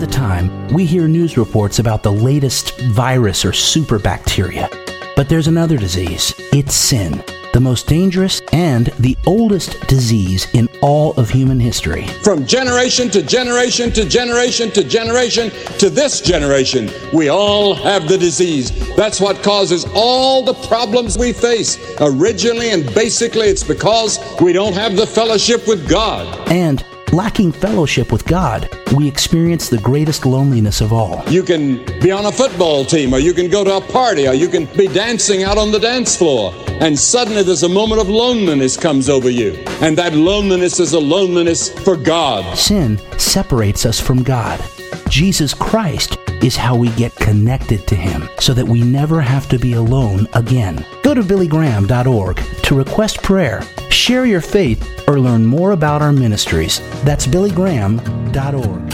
the time, we hear news reports about the latest virus or super bacteria. But there's another disease. It's sin, the most dangerous and the oldest disease in all of human history. From generation to generation to generation to generation to this generation, we all have the disease. That's what causes all the problems we face. Originally and basically, it's because we don't have the fellowship with God. And lacking fellowship with God, we experience the greatest loneliness of all. You can be on a football team, or you can go to a party, or you can be dancing out on the dance floor, and suddenly there's a moment of loneliness comes over you. And that loneliness is a loneliness for God. Sin separates us from God. Jesus Christ is how we get connected to Him so that we never have to be alone again. Go to billygraham.org to request prayer, share your faith, or learn more about our ministries. That's billygraham.org.